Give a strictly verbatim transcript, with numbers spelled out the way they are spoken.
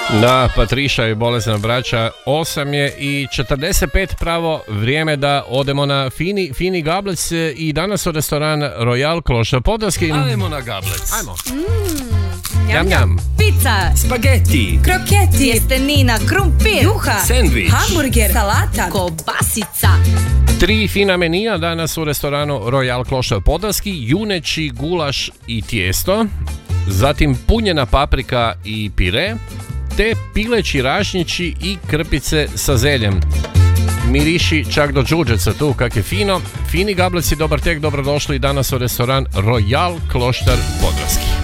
Da, Patriša i bolesna braća, osam je i četrdeset pet pravo vrijeme da odemo na fini, fini gablec i danas u restoran Royal Kloštar Podravski. Ajmo na gablec. Ajmo. Mm, njam, njam. Pizza, Spaghetti, kroketi, tjestenina, krumpir, juha, sandvič, hamburger, salata, kobasica. Tri fina menija danas u restoranu Royal Kloštar Podravski, juneći gulaš i tijesto, zatim punjena paprika i pire, te pileći ražnjići i krpice sa zeljem. Miriši čak do đuđeca tu, kak je fino. Fini gableci, dobar tek, dobrodošli danas u restoran Royal Kloštar Podravski.